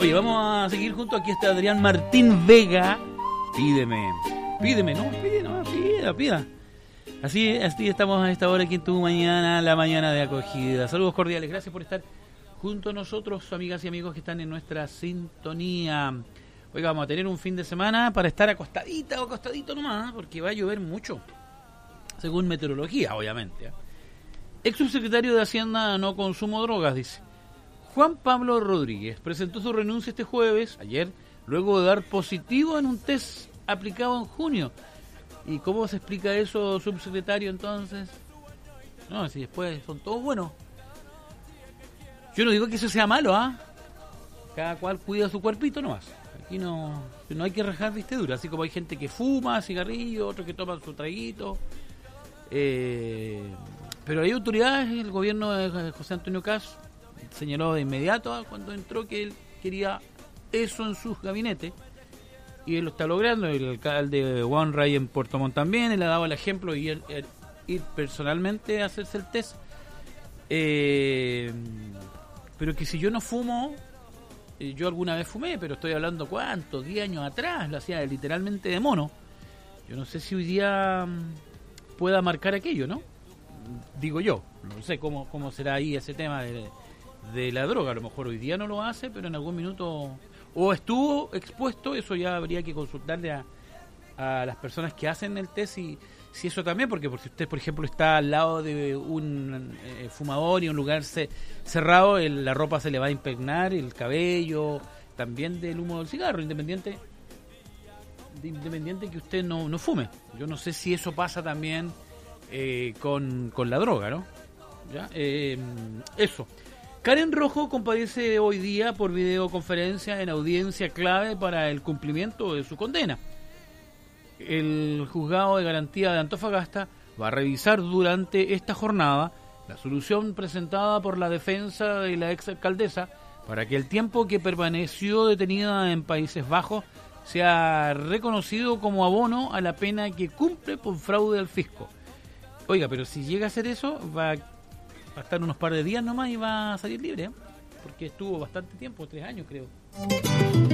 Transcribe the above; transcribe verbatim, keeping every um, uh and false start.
Oye, vamos a seguir junto. Aquí está Adrián Martín Vega. Pídeme, pídeme, no, pide, no, pida, pida. Así, así estamos a esta hora aquí en Tu Mañana, la mañana de acogida. Saludos cordiales, gracias por estar junto a nosotros, amigas y amigos que están en nuestra sintonía. Hoy vamos a tener un fin de semana para estar acostadita o acostadito nomás, porque va a llover mucho, según meteorología, obviamente. Ex subsecretario de Hacienda, no consumo drogas, dice. Juan Pablo Rodríguez presentó su renuncia este jueves, ayer, luego de dar positivo en un test aplicado en junio. ¿Y cómo se explica eso, subsecretario, entonces? No, si después son todos buenos. Yo no digo que eso sea malo, ¿ah? ¿eh? Cada cual cuida su cuerpito nomás. Aquí no, no hay que rajar vestidura, así como hay gente que fuma cigarrillo, otros que toman su traguito. Eh, pero hay autoridades, el gobierno de José Antonio Kast señaló de inmediato cuando entró que él quería eso en sus gabinetes, y él lo está logrando. El alcalde Juan Ray en Puerto Montt también, él ha dado el ejemplo y ir, ir personalmente a hacerse el test. Eh, pero que si yo no fumo, yo alguna vez fumé, pero estoy hablando cuántos, diez años atrás, lo hacía literalmente de mono. Yo no sé si hoy día pueda marcar aquello, ¿no? Digo yo, no sé cómo, cómo será ahí ese tema de, de la droga. A lo mejor hoy día no lo hace, pero en algún minuto o estuvo expuesto. Eso ya habría que consultarle a, a las personas que hacen el test y si eso también, porque si usted, por ejemplo, está al lado de un eh, fumador y un lugar ce, cerrado, el, la ropa se le va a impregnar, el cabello, también del humo del cigarro, independiente de, independiente que usted no, no fume. Yo no sé si eso pasa también eh, con, con la droga, ¿no? ¿Ya? Eh, eso. Karen Rojo comparece hoy día por videoconferencia en audiencia clave para el cumplimiento de su condena. El juzgado de garantía de Antofagasta va a revisar durante esta jornada la solución presentada por la defensa de la exalcaldesa para que el tiempo que permaneció detenida en Países Bajos sea reconocido como abono a la pena que cumple por fraude al fisco. Oiga, pero si llega a hacer eso, va a, va a estar unos par de días nomás y va a salir libre, ¿eh? Porque estuvo bastante tiempo, tres años creo.